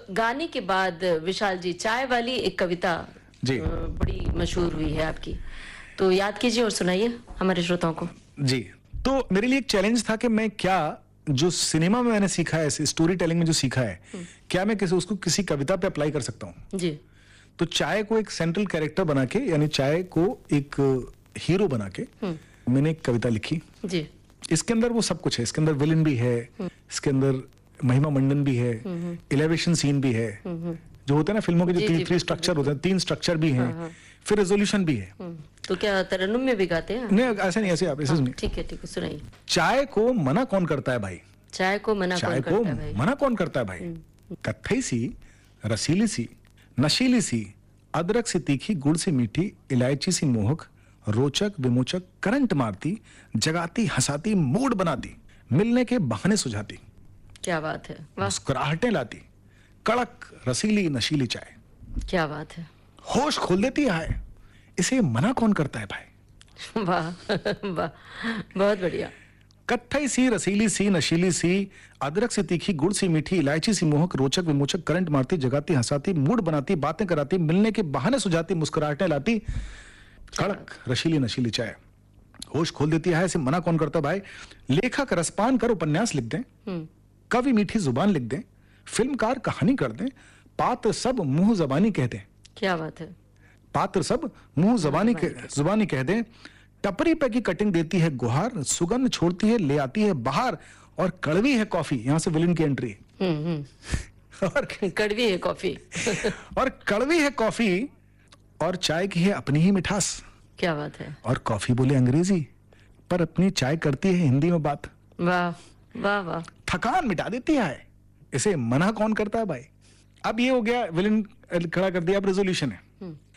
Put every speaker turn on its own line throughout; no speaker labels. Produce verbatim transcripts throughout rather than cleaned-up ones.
गाने के बाद विशाल जी चाय वाली एक कविता
जी
बड़ी मशहूर हुई है आपकी, तो याद कीजिए और सुनाइए हमारे श्रोताओं को।
जी, तो मेरे लिए एक चैलेंज था कि मैं क्या जो सिनेमा में मैंने सीखा है, स्टोरी टेलिंग में जो सीखा है, क्या मैं किसी उसको किसी कविता पे अप्लाई कर सकता हूँ।
जी।
तो चाय को एक सेंट्रल कैरेक्टर बना के, यानी चाय को एक हीरो बना के मैंने एक कविता लिखी।
जी।
इसके अंदर वो सब कुछ है, इसके अंदर विलन भी है, इसके अंदर महिमा मंडन भी है, एलिवेशन सीन भी है, जो होता है ना फिल्मों के जो तीन थ्री स्ट्रक्चर होते हैं, तीन स्ट्रक्चर भी हैं, फिर रेजोल्यूशन भी है।
तो क्या तरन्नुम में भी गाते हैं?
नहीं, ऐसे नहीं, ऐसे आप ऐसे नहीं।
ठीक है ठीक है, सुनाइए।
चाय को मना कौन करता है भाई?
चाय को मना
चाय
कौन
को
करता है भाई?
मना कौन करता है भाई? कत्थई सी, रसीली सी, नशीली सी, अदरक से तीखी, गुड़ से मीठी, इलायची सी मोहक, रोचक विमोचक, करंट मारती, जगाती हंसाती, मूड बनाती, मिलने के बहाने सुझाती,
क्या बात है, वाह
मुस्कुराहटें लाती, कड़क रसीली नशीली चाय,
क्या बात है,
होश खोल देती है, इसे मना कौन करता है भाई?
वाह वाह, बहुत बढ़िया।
कत्थई सी, रसीली सी, नशीली सी, अदरक से तीखी, गुड़ से मीठी, इलायची सी मोहक, रोचक विमोचक, करंट मारती, जगाती हंसाती, मूड बनाती, बातें कराती, मिलने के बहाने सुझाती, मुस्कुराहटें लाती, कड़क रशीली नशीली चाय, होश खोल देती है, इसे मना कौन करता भाई? लेखक रसपान कर उपन्यास लिख दें, कवि मीठी जुबान लिख दें, फिल्मकार कहानी कर दें, पात्र सब मुंह जबानी कह दें,
क्या बात है,
पात्र सब मुंह जबानी जुबानी कह दें, टपरी पे की कटिंग देती है गुहार, सुगंध छोड़ती है ले आती है बाहर, और कड़वी है कॉफी, यहां से विलन की एंट्री। और
कड़वी है कॉफी
और कड़वी है कॉफी, और चाय की है अपनी ही मिठास,
क्या बात है,
और कॉफी बोले अंग्रेजी, पर अपनी चाय करती है हिंदी में बात,
वाह वाह वाह,
थकान मिटा देती है, इसे मना कौन करता है भाई? अब ये हो गया, विलन खड़ा कर दिया, अब रेजोल्यूशन है।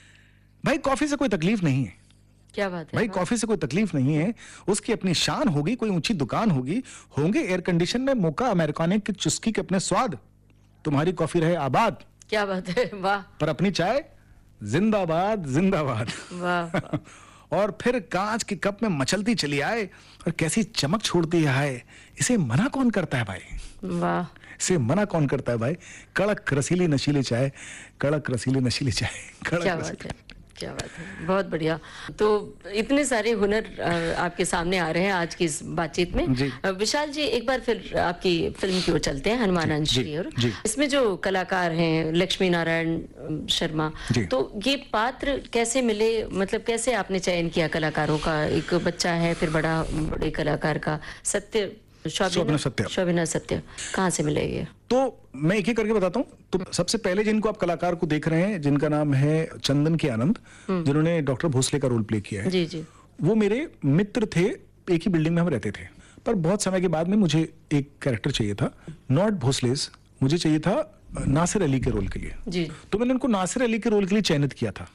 भाई कॉफी से कोई तकलीफ नहीं है,
क्या बात है
भाई
हाँ?
कॉफी से कोई तकलीफ नहीं है, उसकी अपनी शान होगी, कोई ऊंची दुकान होगी, होंगे एयर कंडीशन में मौका अमेरिकाने की चुस्की के अपने स्वाद, तुम्हारी कॉफी रहे आबाद,
क्या बात है, वाह,
पर अपनी चाय जिंदाबाद जिंदाबाद।
वाह
और फिर कांच के कप में मचलती चली आए, और कैसी चमक छोड़ती है, इसे मना कौन करता है भाई?
वाह,
इसे मना कौन करता है भाई? कड़क रसीली नशीली चाय, कड़क रसीली नशीली चाय, कड़क
क्या बात है, क्या बात है, बहुत बढ़िया। तो इतने सारे हुनर आपके सामने आ रहे हैं आज की इस बातचीत में। विशाल जी, एक बार फिर आपकी फिल्म की ओर चलते हैं, हनुमान अंश की ओर। इसमें जो कलाकार हैं लक्ष्मी नारायण शर्मा, तो ये पात्र कैसे मिले, मतलब कैसे आपने चयन किया कलाकारों का? एक बच्चा है, फिर बड़ा बड़े कलाकार का, सत्य शोभिना सत्य, शोभिना सत्य, कहाँ से मिले ये?
तो मैं एक ही करके बताता हूँ। तो सबसे पहले जिनको आप कलाकार को देख रहे हैं, जिनका नाम है चंदन के आनंद, जिन्होंने डॉक्टर भोसले का रोल प्ले किया है,
जी जी,
वो मेरे मित्र थे, एक ही बिल्डिंग में हम रहते थे, पर बहुत समय के बाद में मुझे एक कैरेक्टर चाहिए था, नॉट भोसलेस, मुझे चाहिए था नासिर अली के रोल के लिए
जी।
तो मैंने उनको नासिर अली के रोल के लिए चयनित किया था।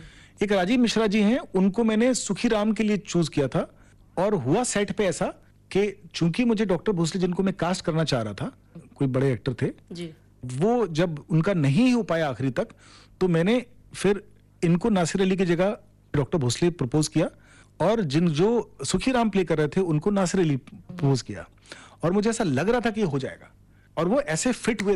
एक राजीव मिश्रा जी हैं, उनको मैंने सुखी राम के लिए चूज किया था, और हुआ सेट पे ऐसा कि चूंकि मुझे डॉक्टर भोसले जिनको मैं कास्ट करना चाह रहा था, कोई बड़े एक्टर थे
जी, वो
जब उनका नहीं हो पाया आखिरी तक, तो मैंने फिर इनको नासिर अली की जगह डॉक्टर भोसले प्रपोज किया, और जिन जो सुखी राम प्ले कर रहे थे उनको नासिर अली प्रपोज किया, और मुझे ऐसा लग रहा था कि ये हो जाएगा, और वो ऐसे फिट हुए